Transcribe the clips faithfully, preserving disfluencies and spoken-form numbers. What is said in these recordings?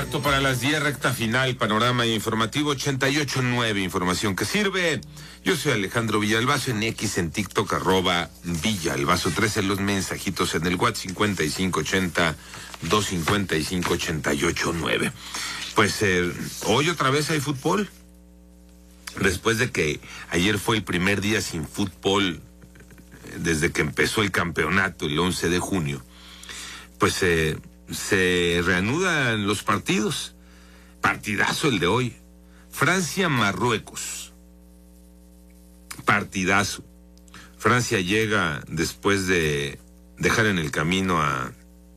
Cuarto para las diez, recta final, panorama informativo ochenta y ocho nueve, información que sirve. Yo soy Alejandro Villalbazo, en X, en TikTok, arroba Villalbazo trece, los mensajitos en el WhatsApp cincuenta y cinco ochenta, doscientos cincuenta y cinco, ochenta y ocho nueve. Pues eh, hoy otra vez hay fútbol. Después de que ayer fue el primer día sin fútbol desde que empezó el campeonato el once de junio, pues eh, se reanudan los partidos. Partidazo el de hoy. Francia-Marruecos. Partidazo. Francia llega después de dejar en el camino a,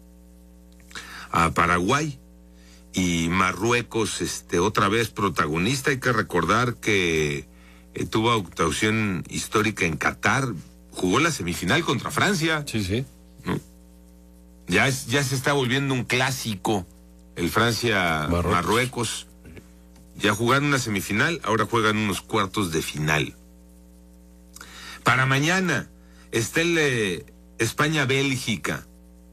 a Paraguay. Y Marruecos, este, otra vez protagonista. Hay que recordar que eh, tuvo actuación histórica en Qatar. Jugó la semifinal contra Francia. Sí, sí. ¿No? Ya, es, ya se está volviendo un clásico el Francia-Marruecos. Ya jugaron una semifinal, ahora juegan unos cuartos de final. Para mañana está el eh, España-Bélgica.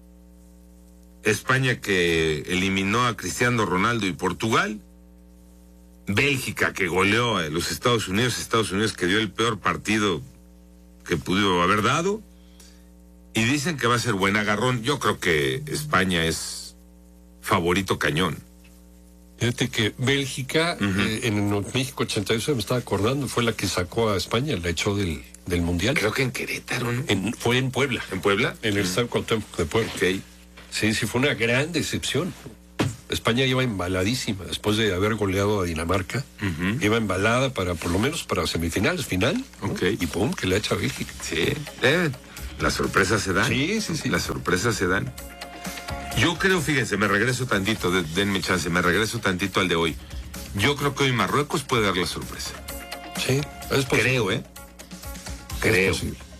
España que eliminó a Cristiano Ronaldo y Portugal. Bélgica que goleó a los Estados Unidos. Estados Unidos que dio el peor partido que pudo haber dado. Y dicen que va a ser buen agarrón. Yo creo que España es favorito cañón. Fíjate que Bélgica, uh-huh. eh, en el México ochenta y ocho, me estaba acordando, fue la que sacó a España, la echó del, del Mundial. Creo que en Querétaro, ¿no? En, fue en Puebla. ¿En Puebla? En el uh-huh. Estadio Cuauhtémoc de Puebla. Okay. Sí, sí, fue una gran decepción. España iba embaladísima después de haber goleado a Dinamarca. Uh-huh. Iba embalada para, por lo menos, para semifinales, final. Okay. ¿No? Y pum, que le echa a Bélgica. Sí, eh, las sorpresas se dan. Sí, sí, sí. Las sorpresas se dan. Yo creo, fíjense, me regreso tantito, de, denme chance, me regreso tantito al de hoy. Yo creo que hoy Marruecos puede dar la sorpresa. Sí, es posible. Creo, ¿eh? Creo.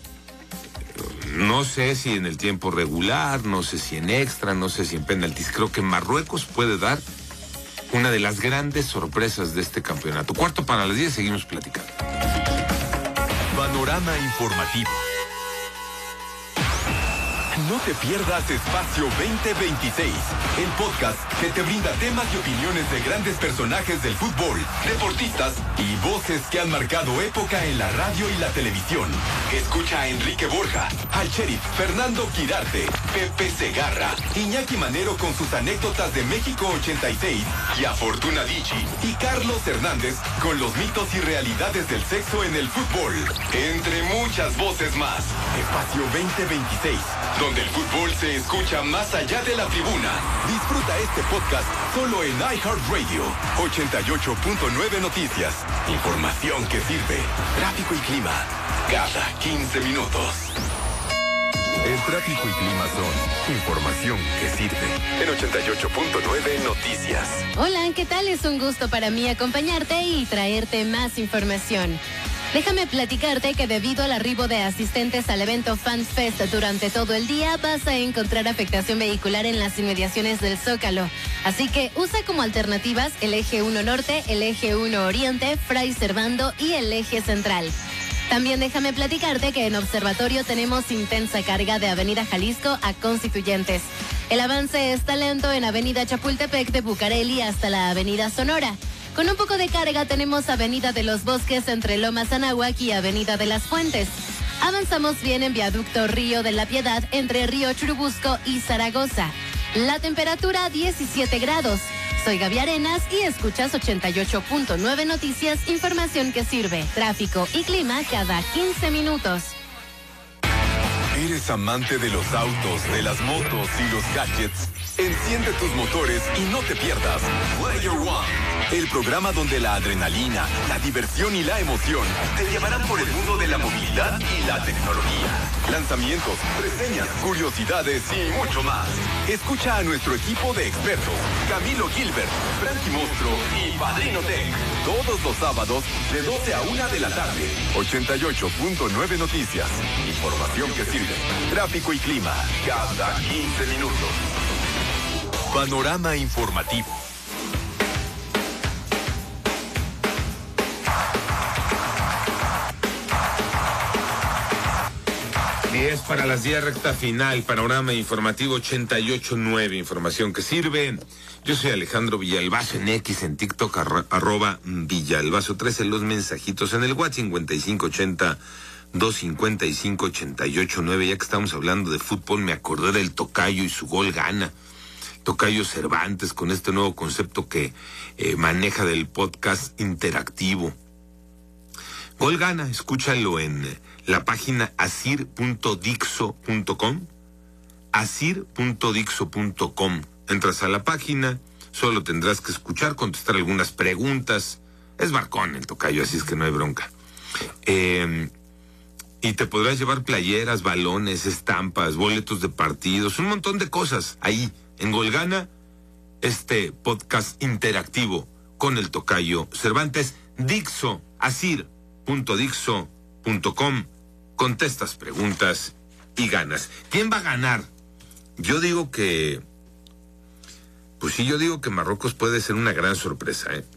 No sé si en el tiempo regular, no sé si en extra, no sé si en penaltis. Creo que Marruecos puede dar una de las grandes sorpresas de este campeonato. Cuarto para las diez, seguimos platicando. Panorama informativo. No te pierdas Espacio veinte veintiséis, el podcast que te brinda temas y opiniones de grandes personajes del fútbol, deportistas y voces que han marcado época en la radio y la televisión. Escucha a Enrique Borja, al Sheriff Fernando Quirarte, Pepe Segarra, Iñaki Manero con sus anécdotas de México ochenta y seis y a Fortuna Dicci y Carlos Hernández con los mitos y realidades del sexo en el fútbol. Entre muchas voces más. Espacio veinte veintiséis, donde el fútbol se escucha más allá de la tribuna. Disfruta este podcast solo en iHeartRadio. ochenta y ocho punto nueve Noticias. Información que sirve. Tráfico y clima cada quince minutos. El tráfico y clima son información que sirve. En ochenta y ocho punto nueve Noticias. Hola, ¿qué tal? Es un gusto para mí acompañarte y traerte más información. Déjame platicarte que debido al arribo de asistentes al evento Fans Fest durante todo el día, vas a encontrar afectación vehicular en las inmediaciones del Zócalo. Así que usa como alternativas el eje uno Norte, el eje uno Oriente, Fray Servando y el eje Central. También déjame platicarte que en Observatorio tenemos intensa carga de Avenida Jalisco a Constituyentes. El avance está lento en Avenida Chapultepec de Bucareli hasta la Avenida Sonora. Con un poco de carga tenemos Avenida de los Bosques entre Lomas Anáhuac y Avenida de las Fuentes. Avanzamos bien en Viaducto Río de la Piedad entre Río Churubusco y Zaragoza. La temperatura diecisiete grados. Soy Gaby Arenas y escuchas ochenta y ocho punto nueve Noticias, información que sirve. Tráfico y clima cada quince minutos. ¿Eres amante de los autos, de las motos y los gadgets? Enciende tus motores y no te pierdas Player One, el programa donde la adrenalina, la diversión y la emoción te llevarán por el mundo de la movilidad y la tecnología. Lanzamientos, reseñas, curiosidades y mucho más. Escucha a nuestro equipo de expertos, Camilo Gilbert, Frankie Mostro y Padrino Tech, todos los sábados de doce a una de la tarde. ochenta y ocho punto nueve Noticias, información que sirve. Tráfico y clima cada quince minutos. Panorama informativo. diez para las diez, recta final, panorama informativo ochenta y ocho nueve, información que sirve. Yo soy Alejandro Villalbazo en X, en TikTok, arro, arroba Villalbazo trece, los mensajitos en el WhatsApp cincuenta y cinco ochenta, doscientos cincuenta y cinco, ochenta y ocho nueve. Ya que estamos hablando de fútbol, me acordé del Tocayo y su gol gana. Tocayo Cervantes, con este nuevo concepto que eh, maneja del podcast interactivo. Gol gana, escúchalo en la página asir punto dixo punto com, asir punto dixo punto com. Entras a la página, solo tendrás que escuchar, contestar algunas preguntas. Es barcón el Tocayo, así es que no hay bronca. Eh, y te podrás llevar playeras, balones, estampas, boletos de partidos, un montón de cosas ahí en Gol Gana, este podcast interactivo con el Tocayo Cervantes. Dixo, asir punto dixo punto com. Contestas preguntas y ganas. ¿Quién va a ganar? Yo digo que... Pues sí, yo digo que Marruecos puede ser una gran sorpresa, ¿eh?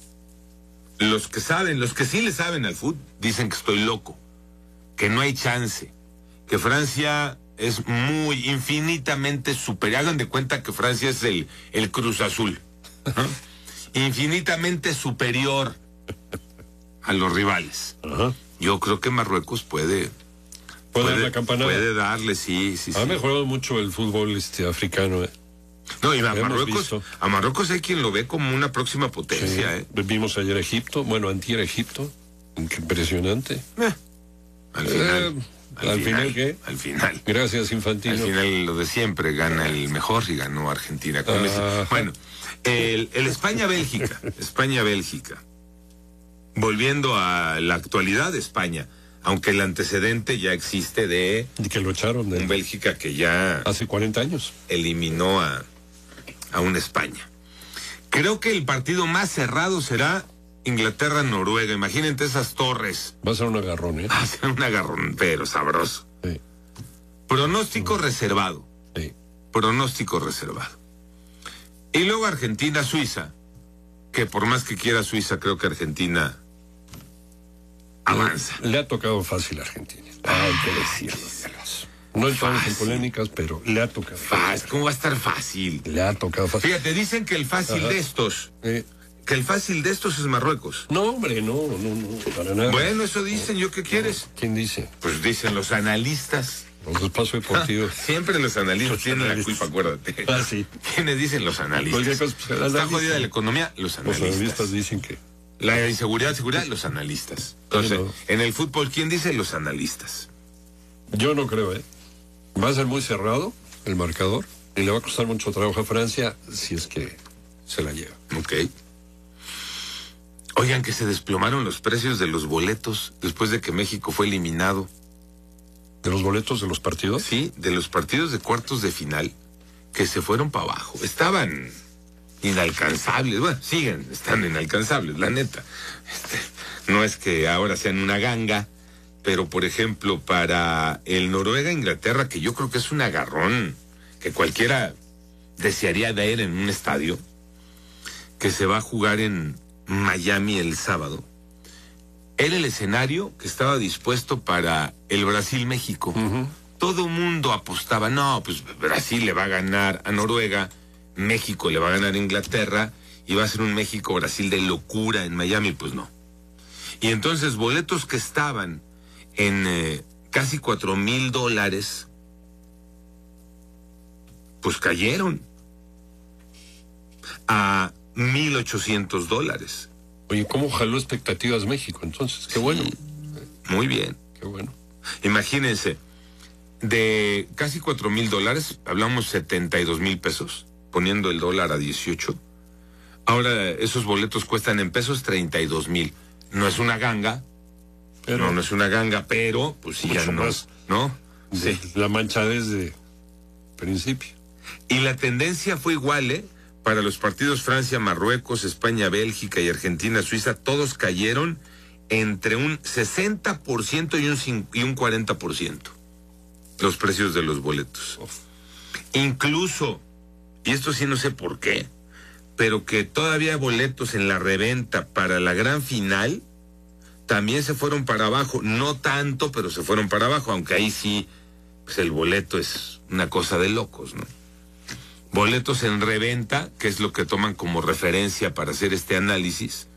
Los que saben, los que sí le saben al fútbol, dicen que estoy loco, que no hay chance, que Francia es muy, infinitamente superior. Hagan de cuenta que Francia es el, el Cruz Azul, ¿no? Infinitamente superior a los rivales. Ajá. Yo creo que Marruecos puede... ¿Puede, dar la campanada? Puede darle, sí, sí, Ha sí. mejorado mucho el fútbol este africano, ¿eh? No, y a Hemos Marruecos, visto. a Marruecos hay quien lo ve como una próxima potencia, Sí. ¿eh? Vimos ayer Egipto, bueno, antier Egipto. Qué impresionante. Eh, Al final. Eh, ¿al final qué? Al final. Gracias, Infantino. Al final lo de siempre, gana el mejor y ganó Argentina. Con ese. Ajá. Bueno, el, el España-Bélgica, España-Bélgica. Volviendo a la actualidad de España, aunque el antecedente ya existe de Y que lo echaron de un Bélgica que ya hace cuarenta años. eliminó a, a una España. Creo que el partido más cerrado será Inglaterra-Noruega. Imagínate esas torres. Va a ser un agarrón, ¿eh? Va a ser un agarrón, pero sabroso. Sí, Pronóstico reservado. sí. Pronóstico reservado. Y luego Argentina-Suiza, que por más que quiera Suiza, creo que Argentina avanza. Le ha tocado fácil a Argentina. Hay que decirlo. No entramos en Fácil. polémicas, pero le ha tocado Fácil, fácil. ¿cómo va a estar fácil? Le ha tocado fácil. Fíjate, dicen que el fácil Ajá. de estos, Eh, que el fácil de estos es Marruecos. no, hombre, no, no, no, para nada. Bueno, eso dicen, ¿yo qué quieres? ¿Quién dice? Pues dicen los analistas. Los espacio deportivo. Siempre los analistas Los tienen analistas. la culpa, acuérdate. Ah, sí. ¿Quiénes dicen los analistas? Cualquier cosa, pues, Está analistas. jodida la economía, los Los analistas. analistas dicen que La inseguridad, seguridad, los analistas. Entonces, Bueno. en el fútbol, ¿quién dice? Los analistas. yo no creo, ¿eh? Va a ser muy cerrado el marcador y le va a costar mucho trabajo a Francia si es que se la lleva. Ok. Oigan, que se desplomaron los precios de los boletos después de que México fue eliminado. ¿De los boletos de los partidos? Sí, de los partidos de cuartos de final, que se fueron para abajo. Estaban inalcanzables. Bueno, siguen estando inalcanzables, la neta. Este, no es que ahora sean una ganga, pero por ejemplo, para el Noruega-Inglaterra, que yo creo que es un agarrón que cualquiera desearía ver en un estadio, que se va a jugar en Miami el sábado, era el escenario que estaba dispuesto para el Brasil-México. Ujú. Todo mundo apostaba, no, pues Brasil le va a ganar a Noruega, México le va a ganar a Inglaterra, y va a ser un México-Brasil de locura en Miami. Pues no. Y entonces boletos que estaban en eh, casi cuatro mil dólares, pues cayeron a mil ochocientos dólares. Oye, ¿cómo jaló expectativas México entonces? Qué bueno, Muy bien. qué bueno. Imagínense, de casi cuatro mil dólares, hablamos setenta y dos mil pesos, poniendo el dólar a dieciocho. Ahora esos boletos cuestan en pesos treinta y dos mil. No es una ganga, Pero no, no es una ganga, pero pues sí, ya Mucho no, más. ¿no? de- Sí. la mancha desde principio. Y la tendencia fue igual, ¿eh? Para los partidos Francia, Marruecos, España, Bélgica y Argentina, Suiza, todos cayeron entre un sesenta por ciento y un, cin- y un cuarenta por ciento los precios de los boletos. Uf. Incluso, y esto sí no sé por qué, pero que todavía boletos en la reventa para la gran final también se fueron para abajo. No tanto, pero se fueron para abajo, aunque ahí sí pues el boleto es una cosa de locos, ¿no? Boletos en reventa, que es lo que toman como referencia para hacer este análisis.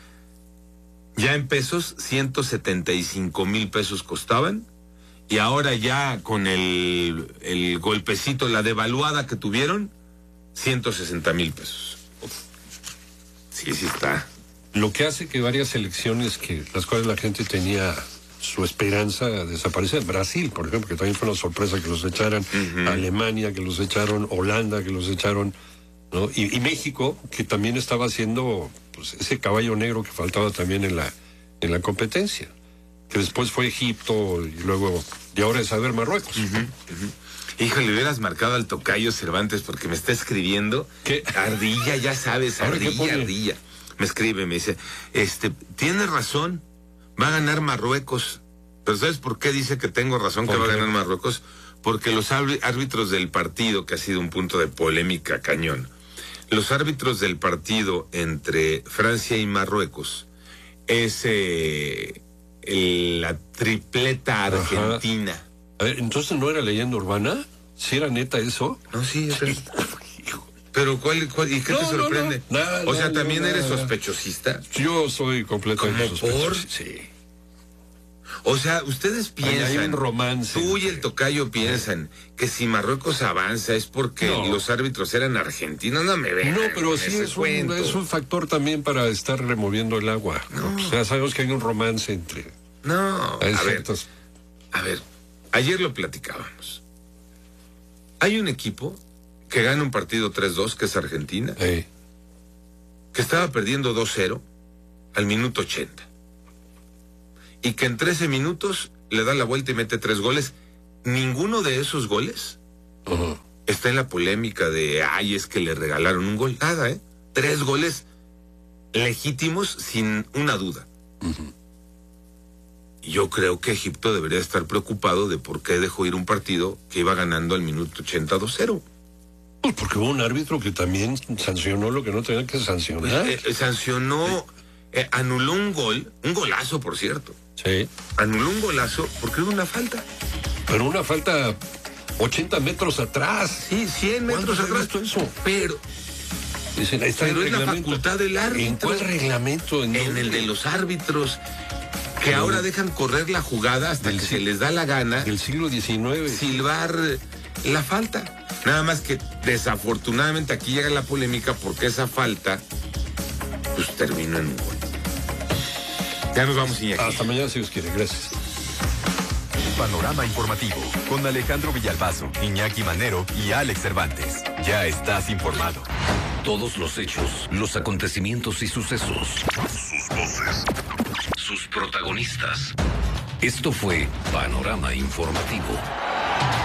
Ya en pesos, ciento setenta y cinco mil pesos costaban. Y ahora ya con el, el golpecito, la devaluada que tuvieron, ciento sesenta mil pesos. Uf. Sí, sí está. Lo que hace que varias elecciones que las cuales la gente tenía su esperanza desaparecer. Brasil, por ejemplo, que también fue una sorpresa que los echaran. Uh-huh. Alemania, que los echaron. Holanda, que los echaron, ¿no? Y, y México, que también estaba haciendo pues, ese caballo negro que faltaba también en la, en la competencia. Que después fue Egipto y luego, y ahora es a ver Marruecos. Uh-huh, uh-huh. Híjole, le hubieras marcado al tocayo Cervantes porque me está escribiendo. ¿Qué? Ardilla, ya sabes, ardilla, ardilla. Me escribe, me dice, este, tienes razón, va a ganar Marruecos. Pero ¿sabes por qué dice que tengo razón que va a ganar Marruecos? Porque los árbitros del partido, que ha sido un punto de polémica cañón, los árbitros del partido entre Francia y Marruecos es eh, el, la tripleta argentina. Ajá. A ver, ¿entonces no era leyenda urbana? ¿Sí era neta eso? No, sí, es verdad. Pero ¿cuál, cuál y qué no, te sorprende? No, no. Nada, o sea, nada, ¿también nada, eres nada. sospechosista? Yo soy completamente sospechoso. ¿Por? Sí. O sea, ustedes piensan, hay un romance. Tú y el tocayo piensan que si Marruecos avanza es porque no. los árbitros eran argentinos, no me vean. No, pero sí es un, es un factor también para estar removiendo el agua. No. O sea, sabemos que hay un romance entre... No, a ver, a ver, ayer lo platicábamos. Hay un equipo que gana un partido tres dos, que es Argentina, hey. que estaba perdiendo dos cero al minuto ochenta. Y que en trece minutos le da la vuelta y mete tres goles. Ninguno de esos goles uh-huh. está en la polémica de, ay, es que le regalaron un gol. Nada, ¿eh? Tres goles legítimos sin una duda. Uh-huh. Yo creo que Egipto debería estar preocupado de por qué dejó ir un partido que iba ganando al minuto ochenta dos cero. Pues porque hubo un árbitro que también sancionó lo que no tenía que sancionar. Pues, eh, sancionó, eh, anuló un gol, un golazo, por cierto. Sí. Anuló un golazo porque hubo una falta. Pero una falta ochenta metros atrás. Sí, cien metros atrás. Eso? Pero... Dicen, ahí está pero el es la facultad del árbitro. ¿En cuál reglamento? En, en el de los árbitros, que pero, ahora dejan correr la jugada hasta que se les da la gana. Del siglo diecinueve. Silbar la falta. Nada más que desafortunadamente aquí llega la polémica porque esa falta pues terminó en un gol. Ya nos vamos, Iñaki. Hasta mañana, si Dios quiere. Gracias. Panorama informativo con Alejandro Villalbazo, Iñaki Manero y Alex Cervantes. Ya estás informado. Todos los hechos, los acontecimientos y sucesos. Sus voces. Sus protagonistas. Esto fue Panorama Informativo.